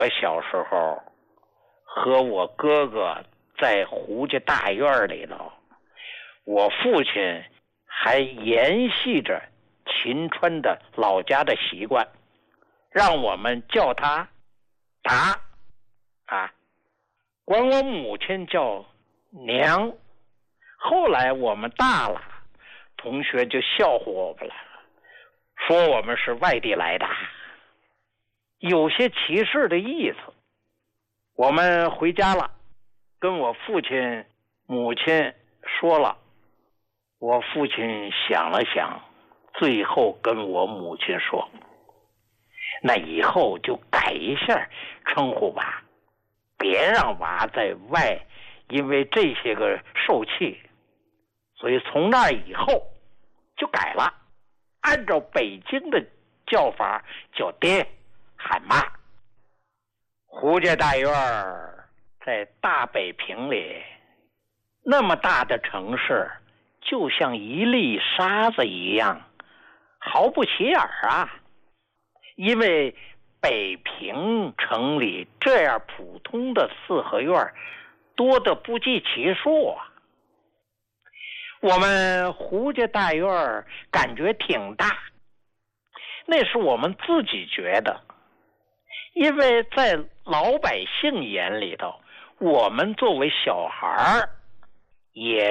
我小时候和我哥哥在胡家大院里头，我父亲还延续着秦川的老家的习惯，让我们叫他达管我母亲叫娘。后来我们大了，同学就笑话我们了，说我们是外地来的，有些歧视的意思。我们回家了，跟我父亲母亲说了，我父亲想了想，最后跟我母亲说，那以后就改一下称呼吧，别让娃在外因为这些个受气。所以从那以后就改了，按照北京的叫法叫爹喊妈。胡家大院在大北平里，那么大的城市，就像一粒沙子一样，毫不起眼啊。因为北平城里这样普通的四合院多得不计其数啊。我们胡家大院感觉挺大，那是我们自己觉得，因为在老百姓眼里头，我们作为小孩也